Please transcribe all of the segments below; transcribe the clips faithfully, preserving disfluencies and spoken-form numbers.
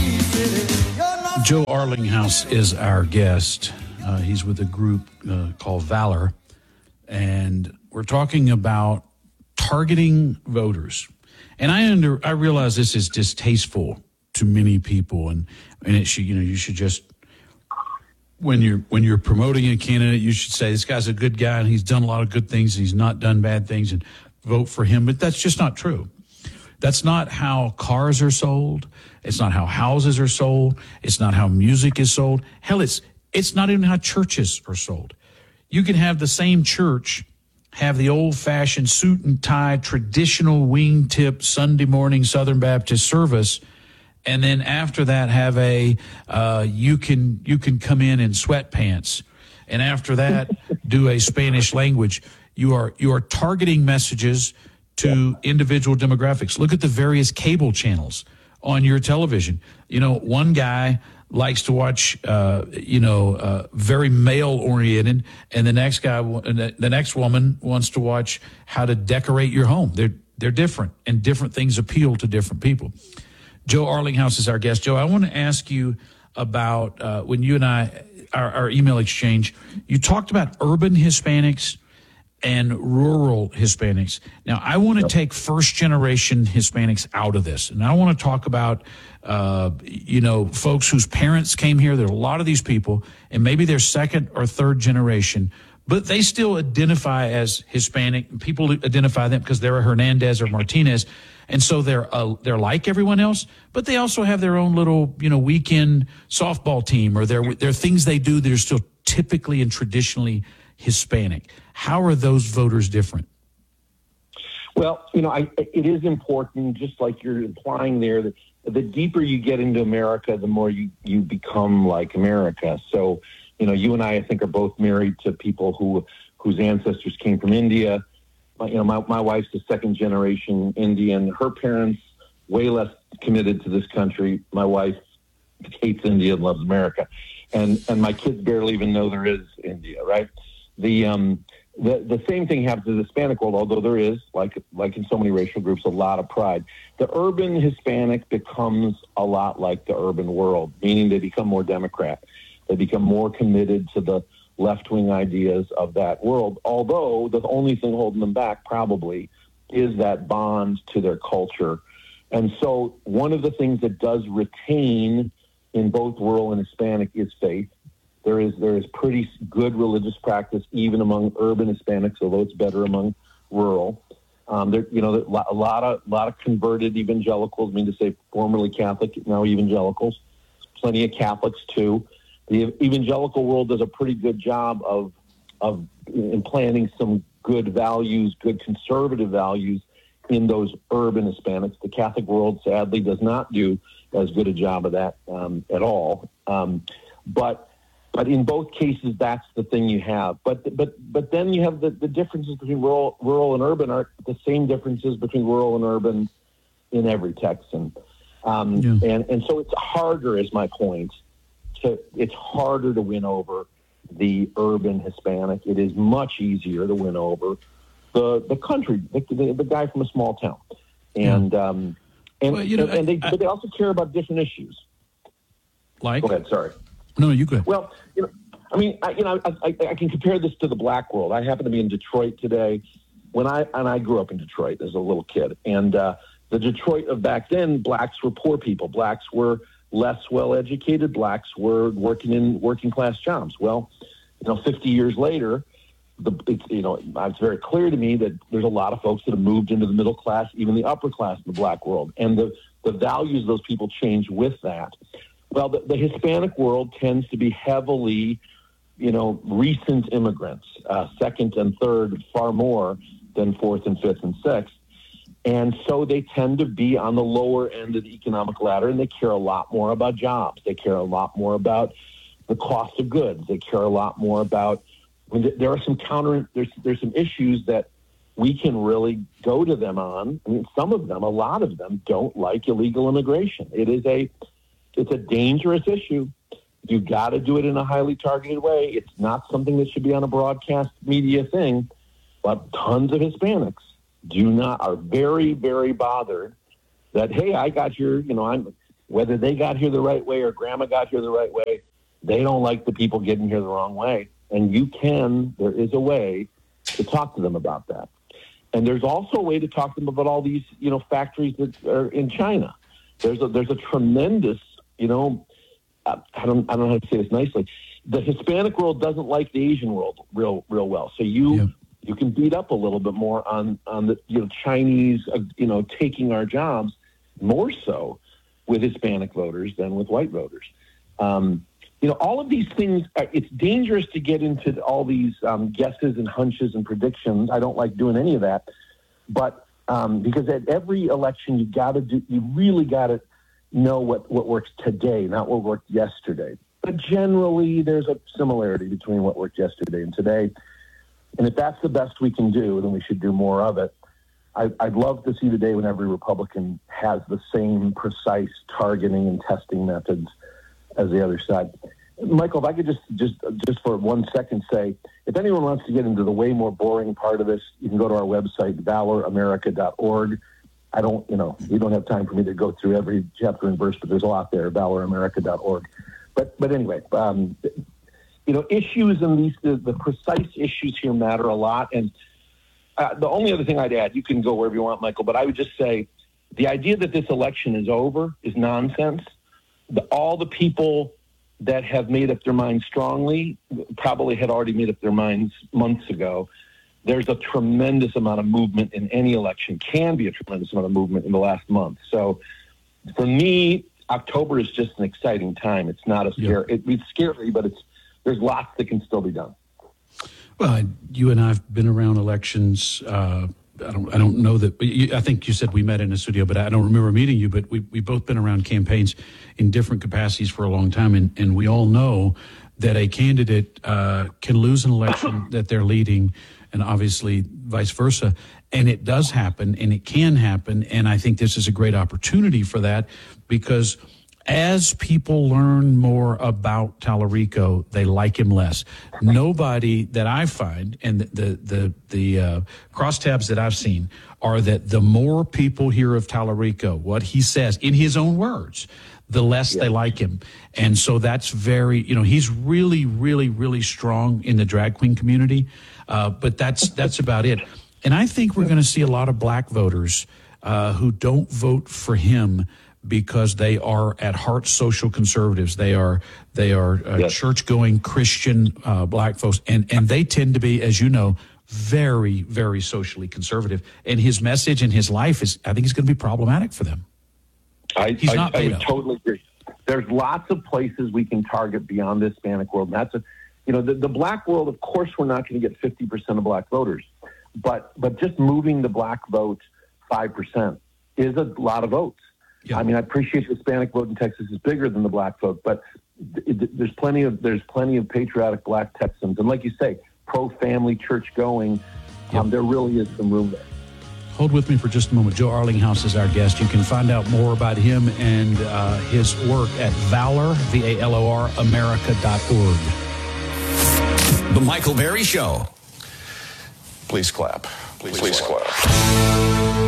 Joe Arlinghouse is our guest. Uh, he's with a group uh, called Valor, and we're talking about targeting voters. And I under I realize this is distasteful to many people, and and it should you know you should just when you're when you're promoting a candidate, you should say this guy's a good guy and he's done a lot of good things, and he's not done bad things, and vote for him. But that's just not true. That's not how cars are sold. It's not how houses are sold. It's not how music is sold. Hell, it's it's not even how churches are sold. You can have the same church have the old-fashioned suit and tie, traditional wingtip Sunday morning Southern Baptist service, and then after that have a uh, you can you can come in in sweatpants, and after that do a Spanish language. You are you are targeting messages to individual demographics. Look at the various cable channels on your television. You know, one guy likes to watch, uh, you know, uh, very male-oriented, and the next guy, the next woman wants to watch how to decorate your home. They're they're different, and different things appeal to different people. Joe Arlinghouse is our guest. Joe, I want to ask you about uh, when you and I, our, our email exchange, you talked about urban Hispanics and rural Hispanics. Now, I want to take first-generation Hispanics out of this, and I want to talk about, uh, you know, folks whose parents came here. There are a lot of these people, and maybe they're second or third generation, but they still identify as Hispanic. People identify them because they're a Hernandez or Martinez, and so they're uh, they're like everyone else, but they also have their own little, you know, weekend softball team, or there there are things they do that are still typically and traditionally Hispanic. How are those voters different? Well, you know, I, it is important, just like you're implying there, that the deeper you get into America, the more you, you become like America. So, you know, you and I, I think, are both married to people who whose ancestors came from India. My, you know, my, my wife's a second generation Indian. Her parents, way less committed to this country. My wife hates India and loves America. And, and my kids barely even know there is India, right? The um the the same thing happens in the Hispanic world, although there is, like like in so many racial groups, a lot of pride. The urban Hispanic becomes a lot like the urban world, meaning they become more Democrat. They become more committed to the left-wing ideas of that world, although the only thing holding them back probably is that bond to their culture. And so one of the things that does retain in both rural and Hispanic is faith. There is there is pretty good religious practice even among urban Hispanics, although it's better among rural. Um, there, you know, a lot of lot of converted evangelicals. I mean to say, formerly Catholic, now evangelicals. Plenty of Catholics too. The evangelical world does a pretty good job of of implanting some good values, good conservative values in those urban Hispanics. The Catholic world, sadly, does not do as good a job of that um, at all. Um, but But in both cases, that's the thing you have. But but but then you have the, the differences between rural rural and urban are the same differences between rural and urban in every Texan. Um, yeah. And and so it's harder, is my point. To it's harder to win over the urban Hispanic. It is much easier to win over the the country, the, the, the guy from a small town. And yeah. um and well, you know, and, and they I, but they also care about different issues. Like, go ahead. Sorry. No, you go ahead. Well, you know, I mean, I, you know, I, I, I can compare this to the black world. I happen to be in Detroit today. When I and I grew up in Detroit as a little kid, and uh, the Detroit of back then, blacks were poor people. Blacks were less well educated. Blacks were working in working class jobs. Well, you know, fifty years later, the it's, you know, it's very clear to me that there's a lot of folks that have moved into the middle class, even the upper class in the black world, and the the values of those people change with that. Well, the, the Hispanic world tends to be heavily, you know, recent immigrants, uh, second and third, far more than fourth and fifth and sixth. And so they tend to be on the lower end of the economic ladder, and they care a lot more about jobs. They care a lot more about the cost of goods. They care a lot more about, I mean, there are some counter, there's, there's some issues that we can really go to them on. I mean, some of them, a lot of them don't like illegal immigration. It is a, It's a dangerous issue. You got to do it in a highly targeted way. It's not something that should be on a broadcast media thing, but tons of Hispanics do not, are very, very bothered that, hey, I got your, you know, I'm, whether they got here the right way or grandma got here the right way, they don't like the people getting here the wrong way. And you can, there is a way to talk to them about that. And there's also a way to talk to them about all these, you know, factories that are in China. There's a, there's a tremendous, you know, uh, I don't, I don't know how to say this nicely. The Hispanic world doesn't like the Asian world real, real well. So you, yeah. you can beat up a little bit more on, on the, you know, Chinese, uh, you know, taking our jobs more so with Hispanic voters than with white voters. Um, you know, all of these things, are, it's dangerous to get into all these um, guesses and hunches and predictions. I don't like doing any of that. But um, because at every election, you got to do, you really got to know what, what works today, not what worked yesterday. But generally, there's a similarity between what worked yesterday and today. And if that's the best we can do, then we should do more of it. I, I'd love to see the day when every Republican has the same precise targeting and testing methods as the other side. Michael, if I could just, just, just for one second say, if anyone wants to get into the way more boring part of this, you can go to our website, valor america dot org. I don't, you know, we don't have time for me to go through every chapter and verse, but there's a lot there, valor america dot org. But, but anyway, um, you know, issues and these, the, the precise issues here matter a lot. And uh, the only other thing I'd add, you can go wherever you want, Michael, but I would just say the idea that this election is over is nonsense. The, all the people that have made up their minds strongly probably had already made up their minds months ago. There's a tremendous amount of movement in any election, can be a tremendous amount of movement in the last month. So for me, October is just an exciting time. It's not a scary, yeah. it, it's scary, but it's, there's lots that can still be done. Well, you and I have been around elections. Uh, I don't, I don't know that. You, I think you said we met in a studio, but I don't remember meeting you. But we we've both been around campaigns in different capacities for a long time, and, and we all know that a candidate uh, can lose an election that they're leading, and obviously vice versa. And it does happen, and it can happen. And I think this is a great opportunity for that, because as people learn more about Tallarico, they like him less. Nobody that I find, and the the the, the uh, crosstabs that I've seen, are that the more people hear of Tallarico, what he says in his own words, the less yeah. they like him. And so that's very, you know, he's really, really, really strong in the drag queen community. Uh, but that's that's about it. And I think we're going to see a lot of black voters uh, who don't vote for him because they are at heart social conservatives. They are they are uh, yes. church-going Christian uh, black folks, and and they tend to be, as you know, very, very socially conservative. And his message and his life is, I think, is going to be problematic for them. I, He's I, not I would totally agree. There's lots of places we can target beyond the Hispanic world. And that's a, you know, the, the black world. Of course, we're not going to get fifty percent of black voters, but but just moving the black vote five percent is a lot of votes. Yeah. I mean, I appreciate the Hispanic vote in Texas is bigger than the black vote, but it, there's plenty of there's plenty of patriotic black Texans, and like you say, pro-family, church-going. Yep. Um, there really is some room there. Hold with me for just a moment. Joe Arlinghouse is our guest. You can find out more about him and uh, his work at Valor, V A L O R, America dot org. The Michael Berry Show. Please clap. Please, Please clap. clap.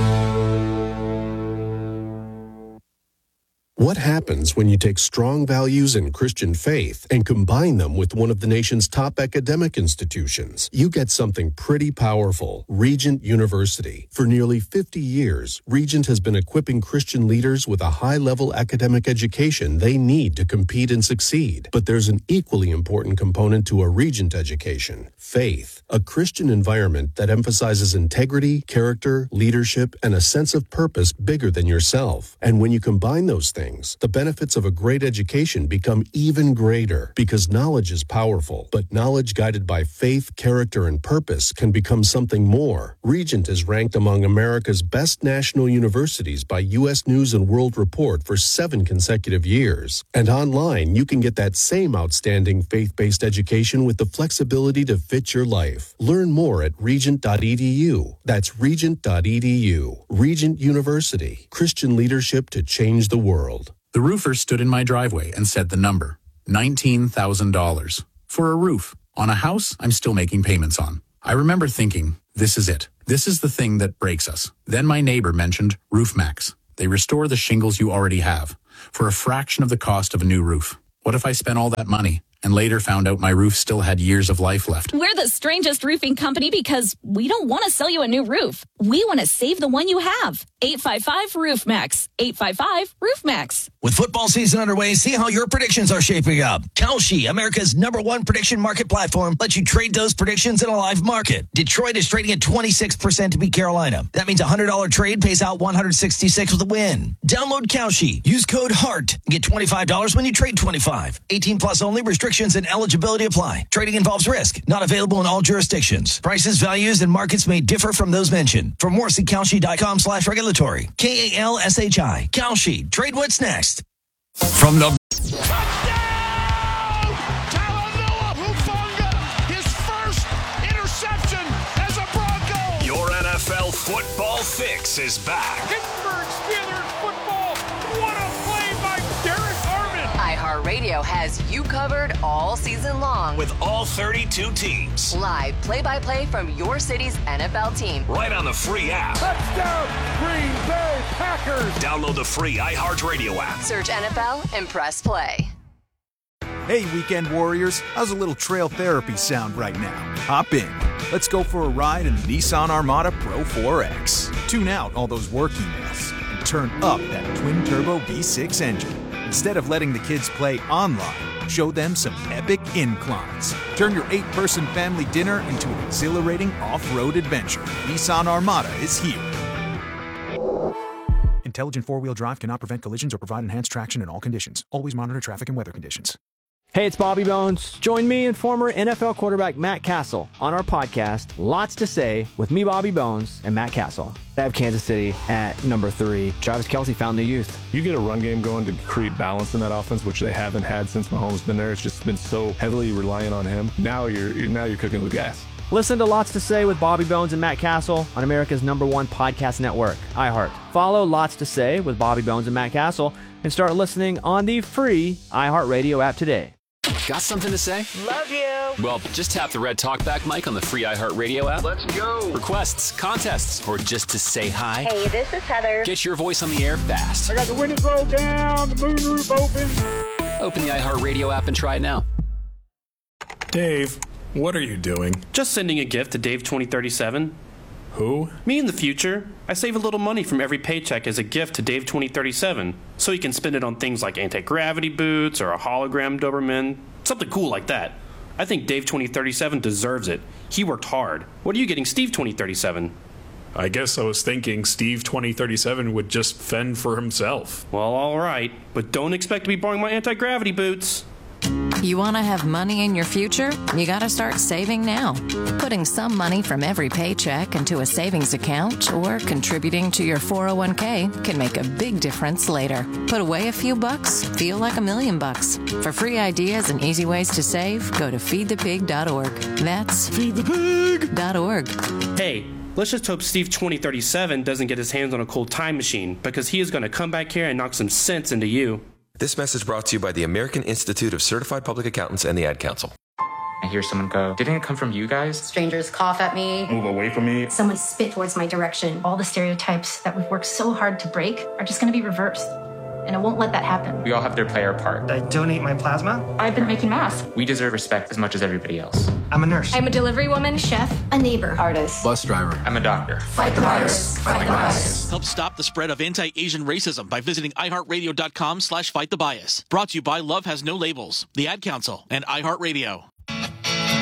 What happens when you take strong values in Christian faith and combine them with one of the nation's top academic institutions? You get something pretty powerful. Regent University. For nearly fifty years, Regent has been equipping Christian leaders with a high-level academic education they need to compete and succeed. But there's an equally important component to a Regent education: faith. A Christian environment that emphasizes integrity, character, leadership, and a sense of purpose bigger than yourself. And when you combine those things, the benefits of a great education become even greater, because knowledge is powerful, but knowledge guided by faith, character, and purpose can become something more. Regent is ranked among America's best national universities by U S News and World Report for seven consecutive years. And online, you can get that same outstanding faith-based education with the flexibility to fit your life. Learn more at regent dot e d u. That's regent dot e d u. Regent University. Christian leadership to change the world. The roofer stood in my driveway and said the number, nineteen thousand dollars. For a roof on a house I'm still making payments on. I remember thinking, this is it. This is the thing that breaks us. Then my neighbor mentioned RoofMax. They restore the shingles you already have. for a fraction of the cost of a new roof. What if I spent all that money and later found out my roof still had years of life left? We're the strangest roofing company because we don't want to sell you a new roof. We want to save the one you have. eight five five roof max. eight five five roof max. With football season underway, see how your predictions are shaping up. Kalshi, America's number one prediction market platform, lets you trade those predictions in a live market. Detroit is trading at twenty-six percent to beat Carolina. That means a one hundred dollars trade pays out one hundred sixty-six with a win. Download Kalshi. Use code HEART. Get twenty-five dollars when you trade twenty-five. eighteen plus only. Restrictions and eligibility apply. Trading involves risk. Not available in all jurisdictions. Prices, values, and markets may differ from those mentioned. For more, see Kalshi.com slash regulatory. K A L S H I. Kalshi. Trade what's next. From the Touchdown! Talanoa Hufanga, his first interception as a Bronco. Your N F L football fix is back. Pittsburgh Steelers football. What a play by Derek Armand. iHeartRadio has you covered all season long. With all thirty-two teams. Live play-by-play from your city's N F L team. Right on the free app. Touchdown, Green Bay Packers. Download the free iHeartRadio app. Search N F L and press play. Hey, weekend warriors, how's a little trail therapy sound right now? Hop in. Let's go for a ride in the Nissan Armada Pro four X. Tune out all those work emails and turn up that twin-turbo V six engine. Instead of letting the kids play online, show them some epic inclines. Turn your eight-person family dinner into an exhilarating off-road adventure. Nissan Armada is here. Intelligent four-wheel drive cannot prevent collisions or provide enhanced traction in all conditions. Always monitor traffic and weather conditions. Hey, it's Bobby Bones. Join me and former N F L quarterback Matt Castle on our podcast, Lots to Say, with me, Bobby Bones, and Matt Castle. I have Kansas City at number three. Travis Kelce found new youth. You get a run game going to create balance in that offense, which they haven't had since Mahomes been there. It's just been so heavily reliant on him. Now you're, you're now you're cooking with gas. Listen to Lots to Say with Bobby Bones and Matt Castle on America's number one podcast network, iHeart. Follow Lots to Say with Bobby Bones and Matt Castle and start listening on the free iHeartRadio app today. Got something to say? Love you. Well, just tap the red talkback mic on the free iHeartRadio app. Let's go. Requests, contests, or just to say hi. Hey, this is Heather. Get your voice on the air fast. I got the windows rolled down, the moonroof open. Open the iHeartRadio app and try it now. Dave, what are you doing? Just sending a gift to Dave twenty thirty-seven. Who? Me in the future. I save a little money from every paycheck as a gift to Dave twenty thirty-seven, so he can spend it on things like anti-gravity boots or a hologram Doberman, something cool like that. I think Dave twenty thirty-seven deserves it. He worked hard. What are you getting Steve twenty thirty-seven? I guess I was thinking Steve twenty thirty-seven would just fend for himself. Well, all right, but don't expect to be borrowing my anti-gravity boots. You want to have money in your future? You got to start saving now. Putting some money from every paycheck into a savings account or contributing to your four oh one k can make a big difference later. Put away a few bucks, feel like a million bucks. For free ideas and easy ways to save, go to feed the pig dot org. That's feed the pig dot org. Hey, let's just hope Steve twenty thirty-seven doesn't get his hands on a cool time machine, because he is going to come back here and knock some sense into you. This message brought to you by the American Institute of Certified Public Accountants and the Ad Council. I hear someone go, didn't it come from you guys? Strangers cough at me. Move away from me. Someone spit towards my direction. All the stereotypes that we've worked so hard to break are just going to be reversed. And I won't let that happen. We all have to play our part. I donate my plasma. I've been making masks. We deserve respect as much as everybody else. I'm a nurse. I'm a delivery woman, chef, a neighbor, artist, bus driver. I'm a doctor. Fight the virus. Fight the bias. Help stop the spread of anti-Asian racism by visiting iHeartRadio.com slash fight the bias. Brought to you by Love Has No Labels, the Ad Council, and iHeartRadio.